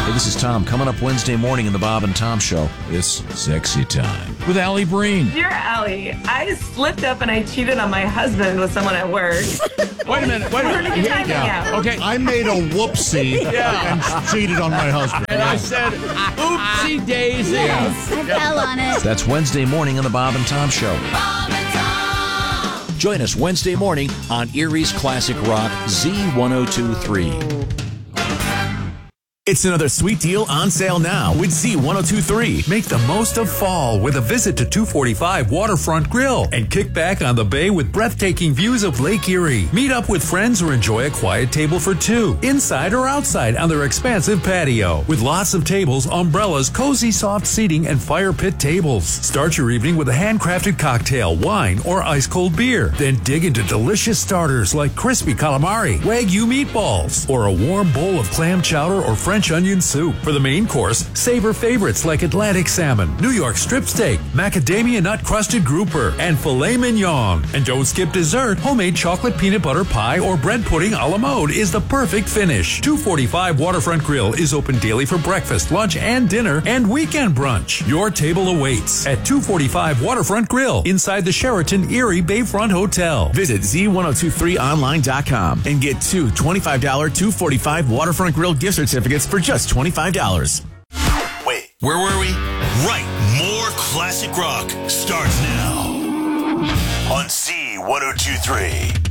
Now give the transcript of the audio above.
Hey, this is Tom. Coming up Wednesday morning in the Bob and Tom Show, it's Sexy Time with Allie Breen. Dear Allie, I slipped up and I cheated on my husband with someone at work. Wait a minute. Okay. I made a whoopsie and cheated on my husband. And I said, oopsie daisy. Yes, I fell on it. That's Wednesday morning in the Bob and Tom Show. Bob and Tom. Join us Wednesday morning on Erie's Classic Rock Z1023. It's another sweet deal on sale now with Z1023. Make the most of fall with a visit to 245 Waterfront Grill and kick back on the bay with breathtaking views of Lake Erie. Meet up with friends or enjoy a quiet table for two, inside or outside on their expansive patio. With lots of tables, umbrellas, cozy soft seating, and fire pit tables. Start your evening with a handcrafted cocktail, wine, or ice-cold beer. Then dig into delicious starters like crispy calamari, Wagyu meatballs, or a warm bowl of clam chowder or French onion soup. For the main course, savor favorites like Atlantic salmon, New York strip steak, macadamia nut crusted grouper, and filet mignon. And don't skip dessert. Homemade chocolate peanut butter pie or bread pudding a la mode is the perfect finish. 245 Waterfront Grill is open daily for breakfast, lunch, and dinner, and weekend brunch. Your table awaits at 245 Waterfront Grill inside the Sheraton Erie Bayfront Hotel. Visit Z1023online.com and get two $25 245 Waterfront Grill gift certificates for just $25. Wait, where were we? Right, more classic rock starts now on Z1023.